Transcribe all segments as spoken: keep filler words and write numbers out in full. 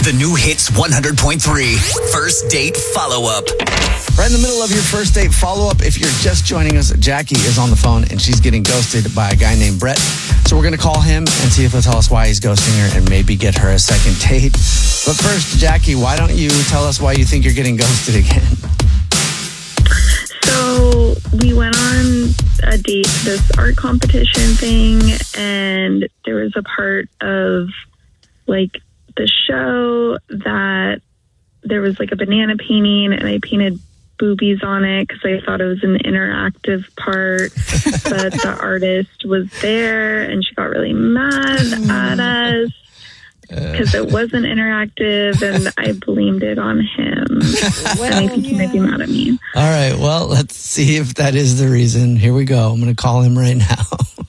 The new Hits one hundred point three First Date Follow-Up. Right in the middle of your first date follow-up, if you're just joining us, Jackie is on the phone and she's getting ghosted by a guy named Brett. So we're going to call him and see if he'll tell us why he's ghosting her and maybe get her a second date. But first, Jackie, why don't you tell us why you think you're getting ghosted again? So we went on a date to this art competition thing, and there was a part of like the show that there was like a banana painting, and I painted boobies on it because I thought it was an interactive part, but the artist was there and she got really mad at us because it wasn't interactive, and I blamed it on him. Well, and I think yeah. he might be mad at me. All right, well, let's see if that is the reason. Here we go. I'm going to call him right now.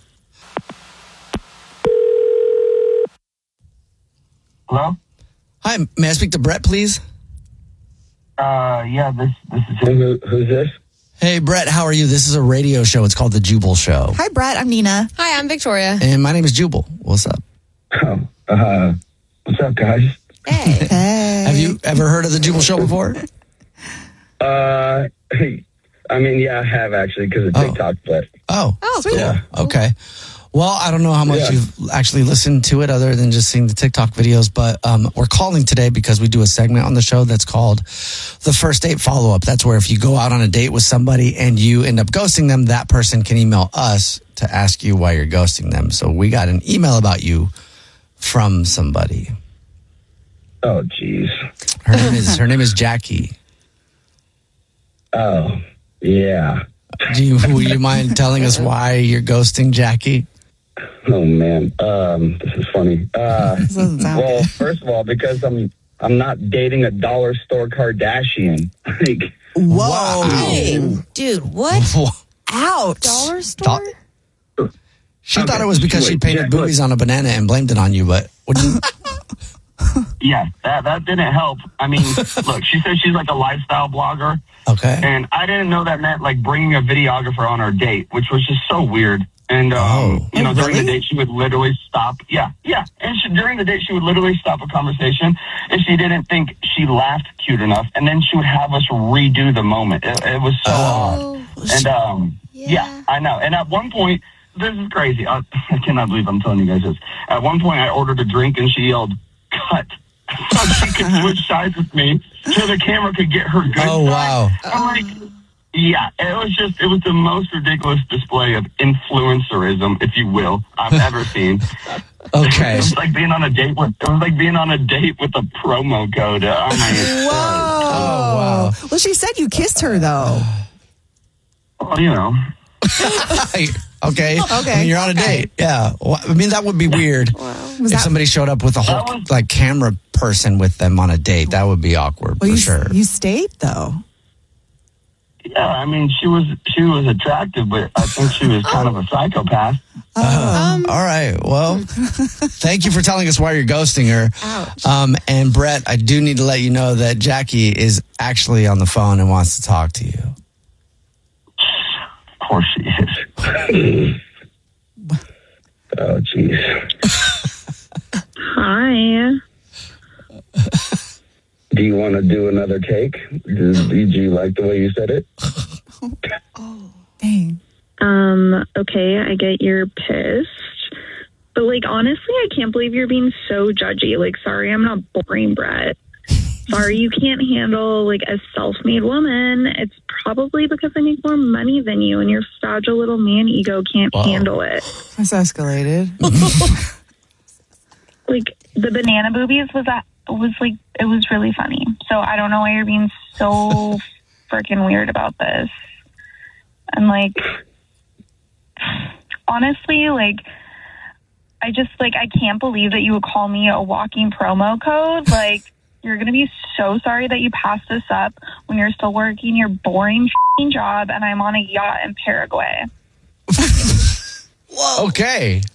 Hello? Hi, may I speak to Brett, please? Uh, yeah, this this is him. Who, who's this? Hey, Brett, how are you? This is a radio show. It's called The Jubal Show. Hi, Brett. I'm Nina. Hi, I'm Victoria. And my name is Jubal. What's up? Oh, uh, what's up, guys? Hey. Hey. Have you ever heard of The Jubal Show before? Uh, I mean, yeah, I have actually, because of Oh. TikTok, but... Oh. Oh, sweet. Yeah. Okay. Well, I don't know how much Yeah. you've actually listened to it other than just seeing the TikTok videos, but um, we're calling today because we do a segment on the show that's called the First Date Follow-Up. That's where if you go out on a date with somebody and you end up ghosting them, that person can email us to ask you why you're ghosting them. So we got an email about you from somebody. Oh, jeez. Her name is her name is Jackie. Oh, yeah. Do you would you mind telling us why you're ghosting Jackie? Oh, man. Um, this is funny. Uh, This doesn't sound well, good. first of all, because I'm I'm not dating a dollar store Kardashian. Like, Whoa. Wow. Hey, dude, what? Ouch. Dollar store? Thought- She Okay, thought it was because wait, she painted Jack, boobies on a banana and blamed it on you, but what do you, yeah, that, that didn't help. I mean, look, she says she's like a lifestyle blogger. okay. And I didn't know that meant like bringing a videographer on our date, which was just so weird. And, um, Oh. you know, Oh, during the really? date, she would literally stop. Yeah, yeah. And she, during the date, she would literally stop a conversation if she didn't think she laughed cute enough. And then she would have us redo the moment. It, it was so Oh. odd. And, um, yeah. Yeah. I know. And at one point, this is crazy. I, I cannot believe I'm telling you guys this. At one point, I ordered a drink and she yelled, "Cut." So she could switch sides with me so the camera could get her good Oh, side. wow. I'm like, yeah, it was just, it was the most ridiculous display of influencerism, if you will, I've ever seen. Okay. It was like being on a date with, it was like being on a date with a promo code. I mean, Whoa. Oh, wow. Well, she said you kissed her, though. well, you know. okay. Okay. I mean, you're on a date. Yeah. Well, I mean, that would be weird. Was If that- somebody showed up with a whole That was- like camera person with them on a date, that would be awkward well, for you, sure. you stayed, though. Yeah, I mean, she was, she was attractive, but I think she was kind of a psychopath. Uh, all right. Well, thank you for telling us why you're ghosting her. Ouch. Um, and Brett, I do need to let you know that Jackie is actually on the phone and wants to talk to you. Of course she is. Oh, jeez. Hi. Do you want to do another take? Did, did you like the way you said it? Dang. Um, okay, I get you're pissed. But, like, honestly, I can't believe you're being so judgy. Like, sorry, I'm not boring, Brett. Sorry, you can't handle, like, a self-made woman. It's probably because I make more money than you, and your fragile little man ego can't Wow. handle it. That's escalated. Like, the banana boobies was that was like it was really funny. So I don't know why you're being so freaking weird about this. And like, honestly, like, I just like I can't believe that you would call me a walking promo code. Like, you're gonna be so sorry that you passed this up when you're still working your boring f***ing job, and I'm on a yacht in Paraguay. Okay.